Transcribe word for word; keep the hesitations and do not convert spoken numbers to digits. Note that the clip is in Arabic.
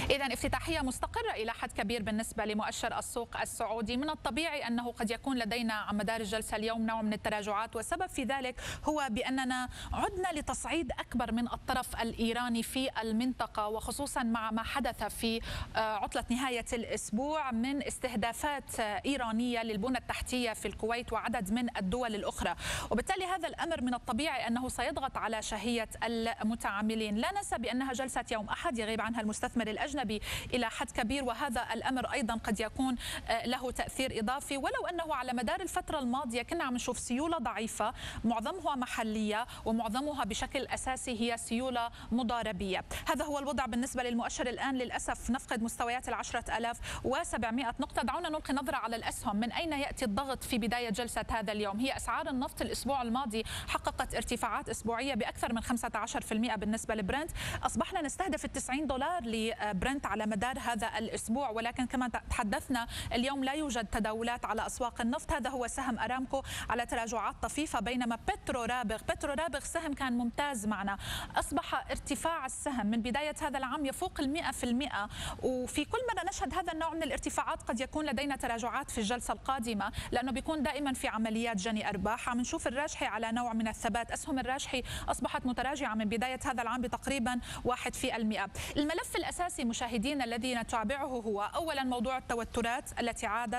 إذا افتتاحية مستقرة إلى حد كبير بالنسبة لمؤشر السوق السعودي. من الطبيعي أنه قد يكون لدينا على مدار الجلسة اليوم نوع من التراجعات، والسبب في ذلك هو بأننا عدنا لتصعيد أكبر من الطرف الإيراني في المنطقة، وخصوصا مع ما حدث في عطلة نهاية الأسبوع من استهدافات إيرانية للبنى التحتية في الكويت وعدد من الدول الأخرى. وبالتالي هذا الأمر من الطبيعي أنه سيضغط على شهية المتعاملين. لا ننسى بأنها جلسة يوم أحد يغيب عنها المستثمر الأجنبي إلى حد كبير، وهذا الأمر أيضا قد يكون له تأثير إضافي، ولو أنه على مدار الفترة الماضية كنا عم نشوف سيولة ضعيفة معظمها محلية ومعظمها بشكل أساسي هي سيولة مضاربية. هذا هو الوضع بالنسبة للمؤشر الآن. للأسف نفقد مستويات العشرة آلاف وسبعمائة نقطة. دعونا نلقي نظرة على الأسهم. من أين يأتي الضغط في بداية جلسة هذا اليوم؟ هي أسعار النفط الأسبوع الماضي حققت ارتفاعات أسبوعية بأكثر من خمسة عشر بالمئة بالنسبة لبرنت. أصبحنا نستهدف التسعين دولار لبرنت على مدار هذا الأسبوع، ولكن كما تحدثنا اليوم لا يوجد تداولات على أسواق النفط. هذا هو سهم أرامكو على تراجعات طفيفة، بينما بترو رابغ بترو رابغ سهم كان ممتاز معنا. أصبح ارتفاع السهم من بداية هذا العام يفوق المئة في المئة، وفي كل مرة نشهد هذا النوع من الارتفاعات قد يكون لدينا تراجعات في الجلسة القادمة، لأنه بيكون دائما في عمليات جني أرباح. عم نشوف الراجحي على نوع من الثبات. أسهم الراجحي أصبحت متراجعة من بداية هذا العام بتقريبا واحد في المئة. الملف الأساسي مشاهدينا الذي نتابعه هو أولا موضوع التوترات التي عادت